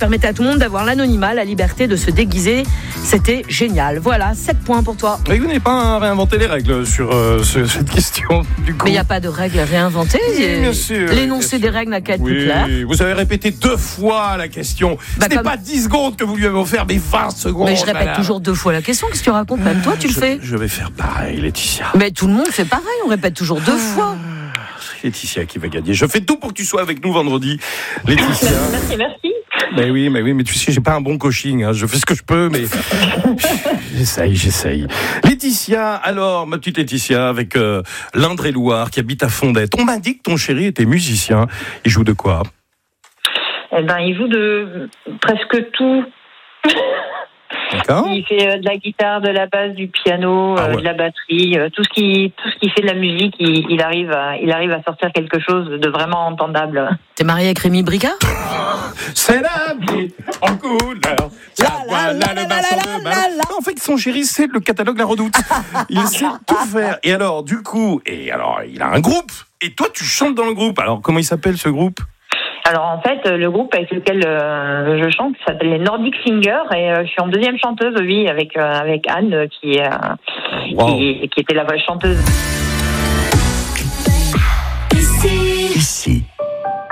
permettait à tout le monde d'avoir l'anonymat, la liberté de se déguiser. C'était génial. Voilà, 7 points pour toi. Mais vous n'avez pas réinventé les règles sur cette question, du coup. Mais il n'y a pas de règles réinventées. Oui, bien sûr. L'énoncé des règles n'a qu'à être plus clair. Vous avez répété 2 fois la question. Ce n'est pas 10 secondes que vous lui avez offert, mais 20 secondes. Mais je répète toujours 2 fois la question. Qu'est-ce que tu racontes? Même toi, tu le fais. Je vais faire pareil, Laetitia. Mais tout le monde fait pareil. On répète toujours 2 fois. Laetitia qui va gagner. Je fais tout pour que tu sois avec nous vendredi, Laetitia. Merci. Mais oui, mais tu sais, j'ai pas un bon coaching. Je fais ce que je peux, mais j'essaye. Laetitia, alors, ma petite Laetitia, avec l'Indre-et-Loire qui habite à Fondette. On m'a dit que ton chéri était musicien. Il joue de quoi? Il joue de presque tout. D'accord. Il fait de la guitare, de la basse, du piano, de la batterie, tout ce qui fait de la musique, il arrive à sortir quelque chose de vraiment entendable. T'es marié avec Rémi Bricard? C'est la vie en couleur. En fait, son chéri, c'est le catalogue La Redoute. Il sait tout faire. Et alors, il a un groupe. Et toi, tu chantes dans le groupe. Alors, comment il s'appelle ce groupe? Alors en fait, le groupe avec lequel je chante s'appelle les Nordic Singers et je suis en deuxième chanteuse, oui, avec Anne qui était la chanteuse.